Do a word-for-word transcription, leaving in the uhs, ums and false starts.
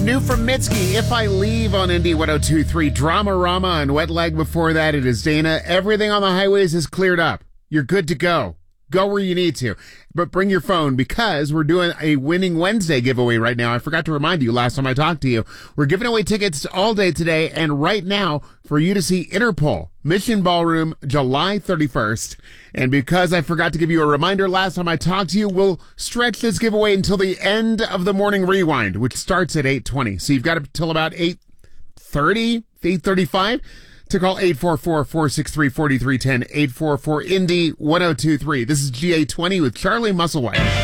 new from Mitski. If I Leave on Indy one oh two point three. Dramarama and Wet Leg before that. It is Dana. Everything on the highways is cleared up. You're good to go. Go where you need to. But bring your phone because we're doing a Winning Wednesday giveaway right now. I forgot to remind you last time I talked to you. We're giving away tickets all day today and right now for you to see Interpol, Mission Ballroom, July thirty-first. And because I forgot to give you a reminder last time I talked to you, we'll stretch this giveaway until the end of the morning rewind, which starts at eight twenty. So you've got until about eight thirty, eight thirty-five to call eight four four, four six three, four three one zero, eight four four, Indy one oh two point three. This is G A twenty with Charlie Musselwhite.